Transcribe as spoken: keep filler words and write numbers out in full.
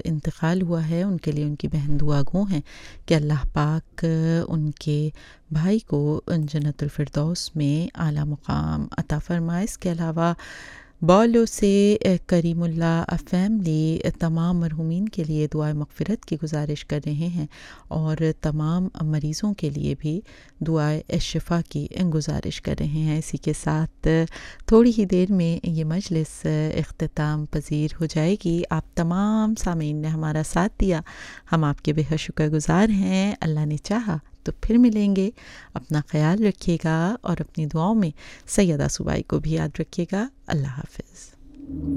इंतकाल हुआ है उनके लिए उनकी बहन दुआ गो हैं कि अल्लाह पाक उनके भाई को जन्नतुल फिरदौस में आला मुकाम अता फ़रमाए। इसके अलावा बौलो से करीमुल्लाह फैमिली तमाम मरहूमीन के लिए दुआ मग़फ़िरत की गुजारिश कर रहे हैं और तमाम मरीज़ों के लिए भी दुआ शिफ़ा की गुजारिश कर रहे हैं। इसी के साथ थोड़ी ही देर में ये मजलिस इख्तिताम पज़ीर हो जाएगी। आप तमाम सामीन ने हमारा साथ दिया, हम आपके बेहद शुक्रगुज़ार हैं। अल्लाह ने चाहा तो फिर मिलेंगे। अपना ख़याल रखिएगा और अपनी दुआओं में सैयदा सुबाई को भी याद रखिएगा। अल्लाह हाफ़िज़।